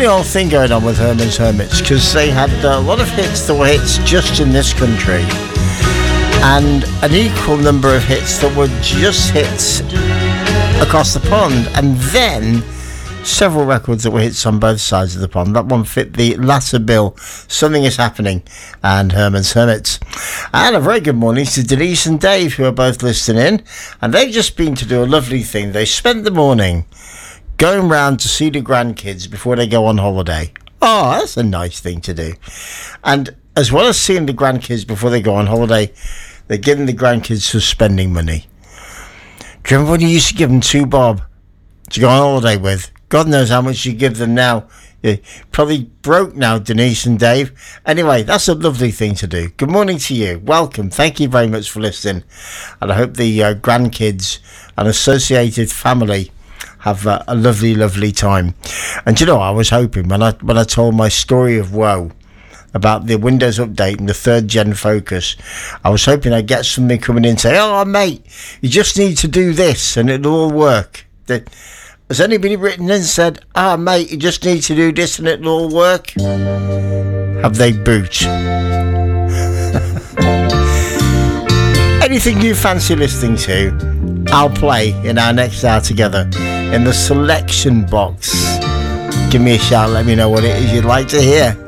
funny old thing going on with Herman's Hermits, because they had a lot of hits that were hits just in this country, and an equal number of hits that were just hits across the pond, and then several records that were hits on both sides of the pond. That one fit the latter bill, Something Is Happening and Herman's Hermits. And a very good morning to Denise and Dave, who are both listening in, and they've just been to do a lovely thing. They spent the morning going round to see the grandkids before they go on holiday. Oh, that's a nice thing to do. And as well as seeing the grandkids before they go on holiday, they're giving the grandkids some spending money. Do you remember when you used to give them 2 bob to go on holiday with? God knows how much you give them now. You're probably broke now, Denise and Dave. Anyway, that's a lovely thing to do. Good morning to you. Welcome. Thank you very much for listening. And I hope the grandkids and associated family have a lovely, lovely time. And you know, I was hoping when I told my story of woe about the Windows update and the 3rd gen Focus, I was hoping I'd get something coming in and say, oh, mate, you just need to do this and it'll all work. Has anybody written in and said, mate, you just need to do this and it'll all work? Have they boot? Anything you fancy listening to, I'll play in our next hour together in the selection box. Give me a shout, let me know what it is you'd like to hear.